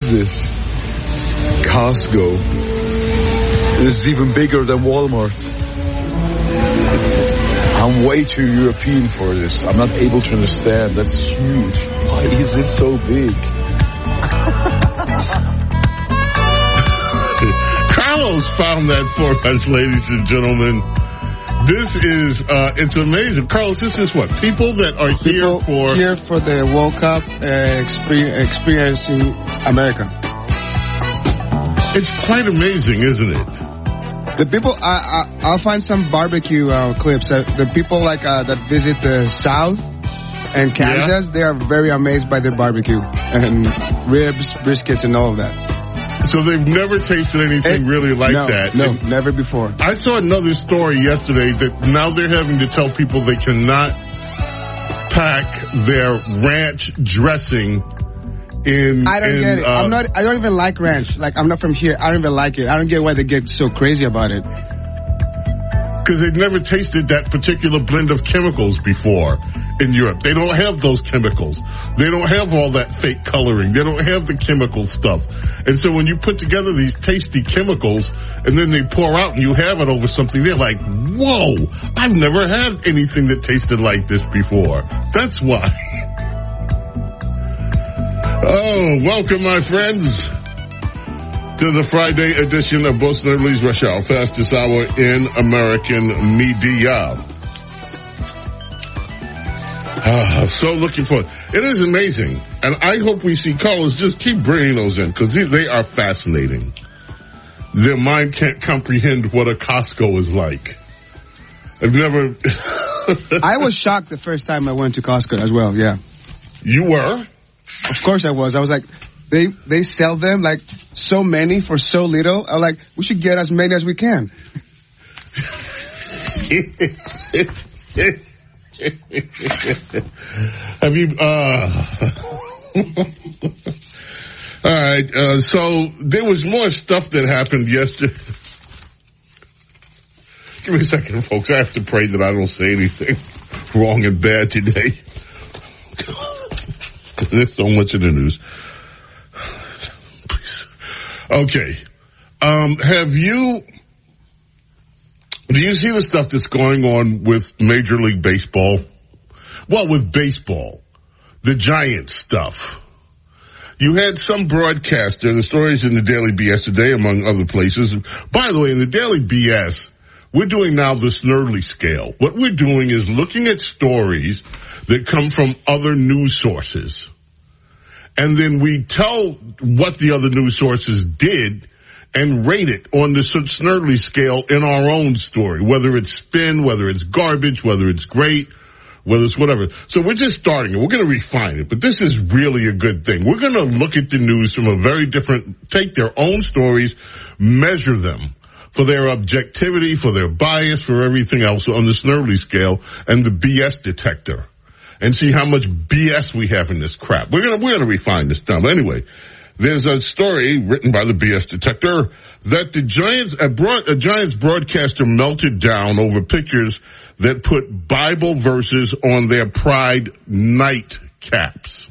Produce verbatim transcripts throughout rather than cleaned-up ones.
this? Costco. This is even bigger than Walmart. I'm way too European for this. I'm not able to understand. That's huge. Why is it so big? Carlos found that for us, ladies and gentlemen. This is, uh, it's amazing. Carlos, this is what? People that are People here for... here for the World Cup, uh, experience, experiencing America. It's quite amazing, isn't it? The people, I, I, I'll find some barbecue uh, clips. Uh, the people like uh, that visit the South and Kansas, yeah. They are very amazed by their barbecue and ribs, briskets, and all of that. So they've never tasted anything it, really like no, that. No, and never before. I saw another story yesterday that now they're having to tell people they cannot pack their ranch dressing in. I don't in, get it. Uh, I'm not. I don't even like ranch. Like I'm not from here. I don't even like it. I don't get why they get so crazy about it. Because they've never tasted that particular blend of chemicals before in Europe. They don't have those chemicals. They don't have all that fake coloring. They don't have the chemical stuff. And so when you put together these tasty chemicals and then they pour out and you have it over something, they're like, whoa, I've never had anything that tasted like this before. That's why. Oh, welcome, my friends, to the Friday edition of Bo Snerdley's Rush Hour, fastest hour in American media. Ah, so looking forward. It is amazing. And I hope we see callers just keep bringing those in because they are fascinating. Their mind can't comprehend what a Costco is like. I've never... I was shocked the first time I went to Costco as well, yeah. You were? Of course I was. I was like, they they sell them like so many for so little. I was like, we should get as many as we can. Have you, uh, all right, uh, so there was more stuff that happened yesterday. Give me a second, folks. I have to pray that I don't say anything wrong and bad today. There's so much in the news. Please. Okay. Um, have you, do you see the stuff that's going on with Major League Baseball? Well, with baseball, the Giants stuff. You had some broadcaster, the stories in the Daily B S today, among other places. By the way, in the Daily B S, we're doing now the Snerdley scale. What we're doing is looking at stories that come from other news sources. And then we tell what the other news sources did and rate it on the Snerdley scale in our own story, whether it's spin, whether it's garbage, whether it's great, whether it's whatever. So we're just starting it. We're going to refine it, but this is really a good thing. We're going to look at the news from a very different, take their own stories, measure them for their objectivity, for their bias, for everything else on the Snerdley scale and the B S detector. And see how much B S we have in this crap. We're gonna, we're gonna refine this down. But anyway, there's a story written by the B S detector that the Giants, a, broad, a Giants broadcaster melted down over pictures that put Bible verses on their Pride night caps.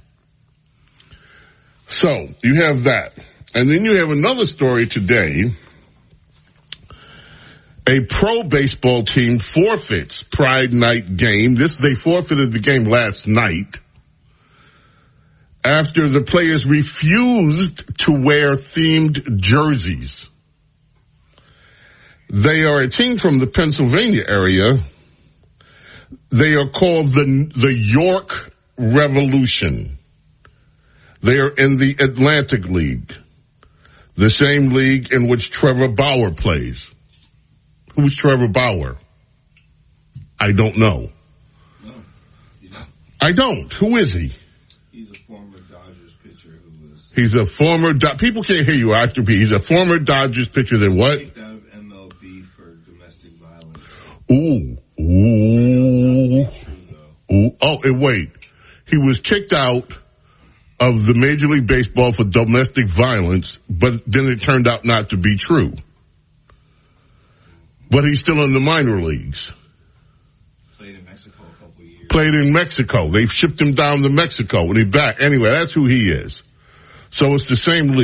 So, you have that. And then you have another story today. A pro baseball team forfeits Pride night game. This, they forfeited the game last night after the players refused to wear themed jerseys. They are a team from the Pennsylvania area. They are called the, the York Revolution. They are in the Atlantic League, the same league in which Trevor Bauer plays. Who's Trevor Bauer? I don't know. No, you don't. I don't. Who is he? He's a former Dodgers pitcher who was... He's a former... Do- People can't hear you after P. He's a former Dodgers pitcher that what? Kicked out of M L B for domestic violence. Ooh. Ooh. Ooh. Oh, and wait. He was kicked out of the Major League Baseball for domestic violence, but then it turned out not to be true. But he's still in the minor leagues. Played in Mexico a couple of years. Played in Mexico. They've shipped him down to Mexico when he's back. Anyway, that's who he is. So it's the same league.